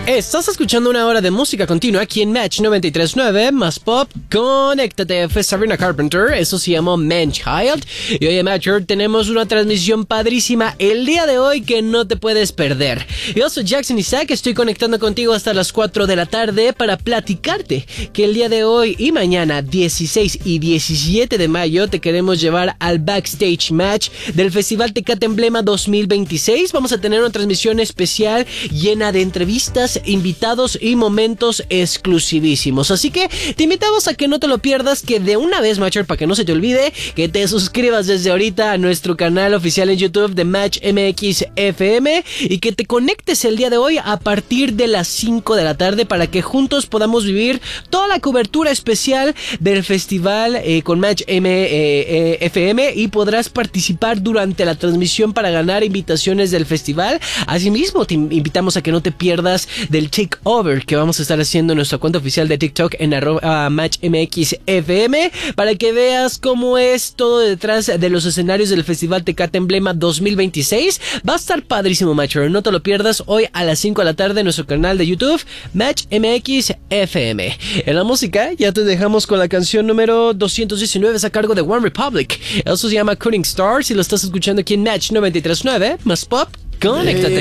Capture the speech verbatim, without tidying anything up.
Estás escuchando una hora de música continua aquí en Match noventa y tres punto nueve, más pop. Conéctate, fue Sabrina Carpenter, eso se llamó Man-Child. Y hoy en Matcher tenemos una transmisión padrísima el día de hoy que no te puedes perder. Yo soy Jackson Isaac, estoy conectando contigo hasta las cuatro de la tarde para platicarte que el día de hoy y mañana, dieciséis y diecisiete de mayo, te queremos llevar al Backstage Match del Festival Tecate Emblema dos mil veintiséis. Vamos a tener una transmisión especial llena de entrevistas, invitados y momentos exclusivísimos. Así que te invitamos a que no te lo pierdas, que de una vez, Matcher, para que no se te olvide, que te suscribas desde ahorita a nuestro canal oficial en YouTube de Match M X F M y que te conectes el día de hoy a partir de las cinco de la tarde para que juntos podamos vivir toda la cobertura especial del festival eh, con Match M F M y podrás participar durante la transmisión para ganar invitaciones del festival. Asimismo, te invitamos a que no te pierdas del takeover que vamos a estar haciendo en nuestra cuenta oficial de TikTok en arroba Match M X F M para que veas cómo es todo detrás de los escenarios del Festival Tecate Emblema dos mil veintiséis. Va a estar padrísimo, Matcher, no te lo pierdas hoy a las cinco de la tarde en nuestro canal de YouTube Match M X F M. En la música ya te dejamos con la canción número doscientos diecinueve a cargo de One Republic. Eso se llama Cutting Stars y lo estás escuchando aquí en Match noventa y tres punto nueve, más pop. Conéctate.